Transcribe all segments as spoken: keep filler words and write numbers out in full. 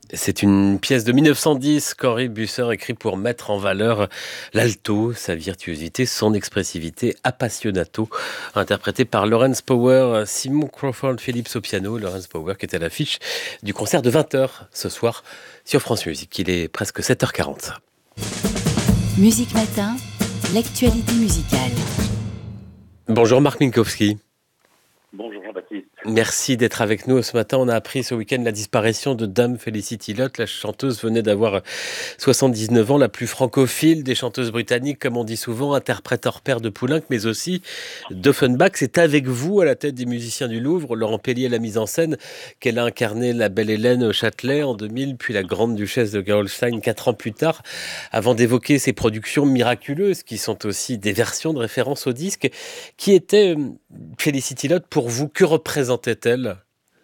C'est une pièce de mille neuf cent dix qu'Henri Busser écrit pour mettre en valeur l'alto, sa virtuosité, son expressivité appassionato, interprété par Lawrence Power, Simon Crawford Phillips au piano. Lawrence Power qui est à l'affiche du concert de vingt heures ce soir sur France Musique. Il est presque sept heures quarante. Musique Matin, l'actualité musicale. Bonjour Marc Minkowski. Bonjour Jean-Baptiste. Merci d'être avec nous ce matin. On a appris ce week-end la disparition de Dame Felicity Lott. La chanteuse venait d'avoir soixante-dix-neuf ans, la plus francophile des chanteuses britanniques, comme on dit souvent, interprète hors pair de Poulenc, mais aussi d'Offenbach. C'est avec vous, à la tête des musiciens du Louvre, Laurent Pellier, la mise en scène, qu'elle a incarné la Belle Hélène au Châtelet en deux mille, puis la Grande Duchesse de Gerolstein quatre ans plus tard, avant d'évoquer ces productions miraculeuses qui sont aussi des versions de référence au disque. Qui était Felicity Lott pour vous? Que représentait-elle?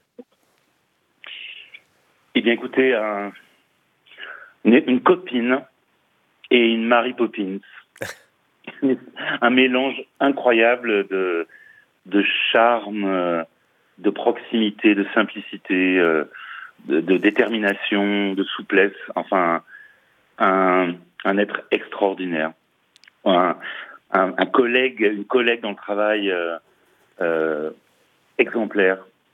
Eh bien écoutez, un, une, une copine et une Mary Poppins. Un mélange incroyable de, de charme, de proximité, de simplicité, de, de détermination, de souplesse. Enfin, un, un être extraordinaire. Un, un, un collègue, une collègue dans le travail euh, euh, exemplaire.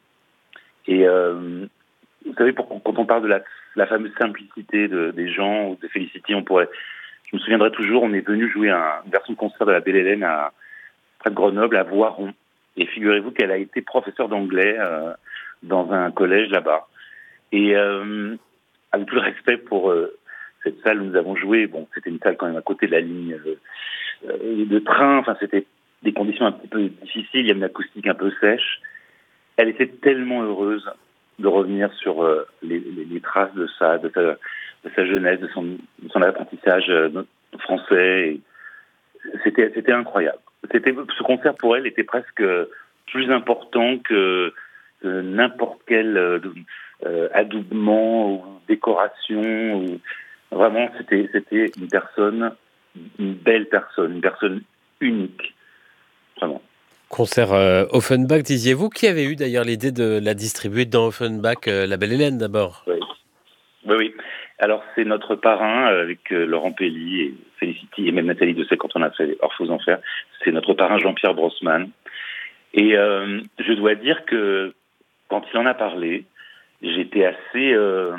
Et euh, vous savez, pour, quand on parle de la, la fameuse simplicité de, des gens ou de Felicity, on pourrait, je me souviendrai toujours, on est venu jouer un, une version de concert de la Belle Hélène à, près de Grenoble, à Voiron. Et figurez-vous qu'elle a été professeure d'anglais euh, dans un collège là-bas. Et euh, avec tout le respect pour euh, cette salle où nous avons joué, bon, c'était une salle quand même à côté de la ligne euh, de train, enfin c'était des conditions un petit peu difficiles, il y a une acoustique un peu sèche. Elle était tellement heureuse de revenir sur euh, les, les, les traces de sa, de sa, de sa jeunesse, de son, de son apprentissage euh, français. Et c'était, c'était incroyable. C'était, ce concert pour elle était presque plus important que, que n'importe quel euh, euh, adoubement ou décoration. Ou... Vraiment, c'était, c'était une personne, une belle personne, une personne unique. Vraiment. Concert euh, Offenbach, disiez-vous. Qui avait eu d'ailleurs l'idée de la distribuer dans Offenbach, euh, la Belle Hélène d'abord? Oui, oui, oui. Alors c'est notre parrain euh, avec euh, Laurent Pellier et Felicity et même Nathalie Dessay quand on a fait Orphes aux Enfers. C'est notre parrain Jean-Pierre Brossman. Et euh, je dois dire que quand il en a parlé, j'étais assez, euh,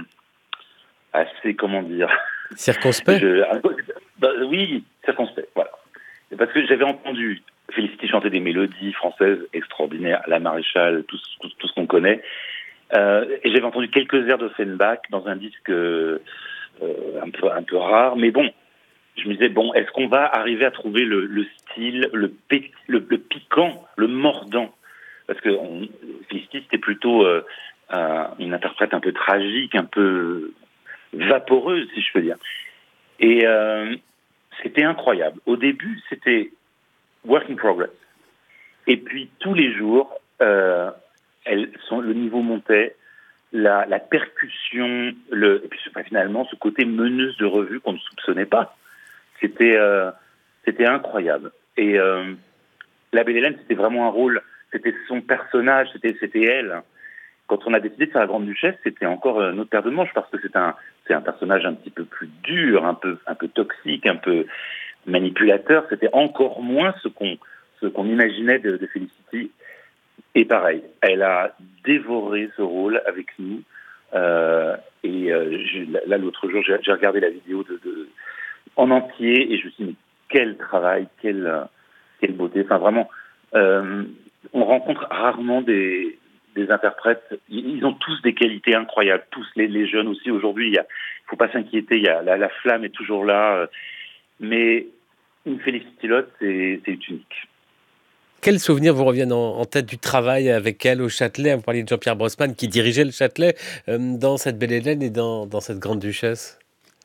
assez comment dire, circonspect. je, bah, oui, circonspect. Voilà. Parce que j'avais entendu Felicity chanter des mélodies françaises extraordinaires, La Maréchale, tout, tout, tout ce qu'on connaît. Euh, et j'avais entendu quelques airs d'Offenbach dans un disque euh, un peu un peu rare, mais bon, je me disais bon, est-ce qu'on va arriver à trouver le, le style, le, pé, le, le piquant, le mordant? Parce que on, Felicity c'était plutôt euh, un, une interprète un peu tragique, un peu vaporeuse, si je peux dire. Et euh, c'était incroyable. Au début, c'était work in progress. Et puis tous les jours, euh, elles sont, le niveau montait, la, la percussion, le, et puis finalement ce côté meneuse de revue qu'on ne soupçonnait pas. C'était, euh, c'était incroyable. Et euh, la Belle Hélène, c'était vraiment un rôle, c'était son personnage, c'était, c'était elle. Quand on a décidé de faire la Grande Duchesse, c'était encore un autre paire de manches parce que c'est un, c'est un personnage un petit peu plus dur, un peu, un peu toxique, un peu manipulateur. C'était encore moins ce qu'on, ce qu'on imaginait de, de Felicity. Et pareil, elle a dévoré ce rôle avec nous. Euh, et euh, je, là, l'autre jour, j'ai, j'ai regardé la vidéo de, de, en entier et je me suis dit, mais quel travail, quelle, quelle beauté. Enfin, vraiment, euh, on rencontre rarement des, des interprètes. Ils ont tous des qualités incroyables, tous les, les jeunes aussi. Aujourd'hui, il ne faut pas s'inquiéter, il y a, la, la flamme est toujours là. Mais une Felicity Lott, c'est, c'est unique. Quels souvenirs vous reviennent en, en tête du travail avec elle au Châtelet? Vous parliez de Jean-Pierre Brossman qui dirigeait le Châtelet euh, dans cette Belle Hélène et dans, dans cette Grande Duchesse.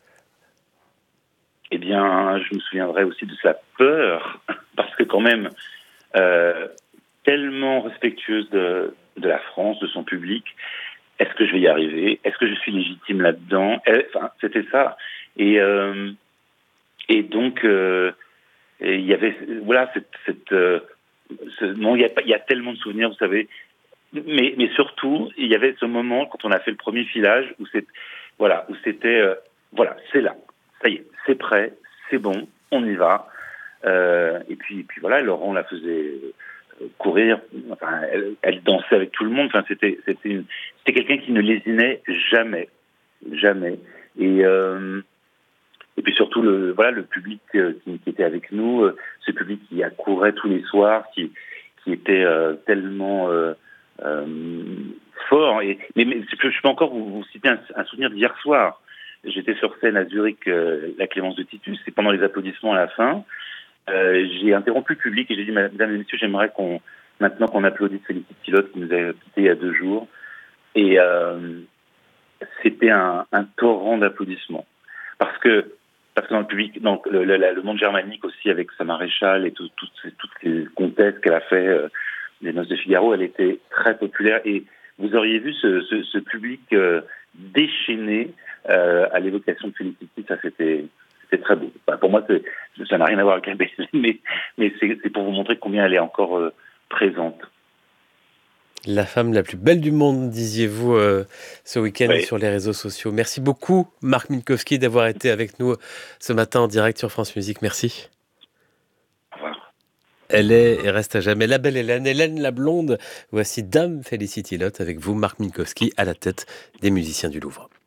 Eh bien, je me souviendrai aussi de sa peur, parce que quand même, euh, tellement respectueuse de, de la France, de son public. Est-ce que je vais y arriver? Est-ce que je suis légitime là-dedans? Enfin, c'était ça. Et, euh, et donc, euh, il y avait, voilà, cette, cette euh, ce, non, il y a, il y a tellement de souvenirs, vous savez. Mais, mais surtout, il y avait ce moment quand on a fait le premier filage où c'est, Voilà, où c'était, euh, voilà, c'est là, ça y est, c'est prêt, c'est bon, on y va. Euh, et puis, et puis voilà, Laurent la faisait euh, courir, enfin, elle, elle dansait avec tout le monde. Enfin, c'était, c'était, une, c'était quelqu'un qui ne lésinait jamais, jamais. Et euh, et puis surtout le, voilà, le public euh, qui, qui était avec nous, euh, ce public qui accourait tous les soirs, qui, qui était euh, tellement euh, euh, fort. Et mais, mais je peux encore vous, vous citer un, un souvenir d'hier soir. J'étais sur scène à Zurich, euh, la Clémence de Titus, et pendant les applaudissements à la fin. Euh, j'ai interrompu le public et j'ai dit, mesdames et messieurs, j'aimerais qu'on, maintenant qu'on applaudisse Félicité Pilote qui nous a quittés il y a deux jours. Et euh, c'était un, un torrent d'applaudissements. Parce que, parce que dans le public, dans le, le, le monde germanique aussi, avec sa maréchale et tout, tout, toutes les comtesses qu'elle a fait, euh, les Noces de Figaro, elle était très populaire. Et vous auriez vu ce, ce, ce public euh, déchaîné euh, à l'évocation de Félicité, ça c'était... C'est très beau. Enfin, pour moi, c'est, ça n'a rien à voir avec un baiser, mais, mais c'est, c'est pour vous montrer combien elle est encore euh, présente. La femme la plus belle du monde, disiez-vous euh, ce week-end Oui. sur les réseaux sociaux. Merci beaucoup, Marc Minkowski, d'avoir été avec nous ce matin en direct sur France Musique. Merci. Au revoir. Elle est et reste à jamais la belle Hélène, Hélène la blonde. Voici Dame Félicité Pilote avec vous, Marc Minkowski, à la tête des musiciens du Louvre.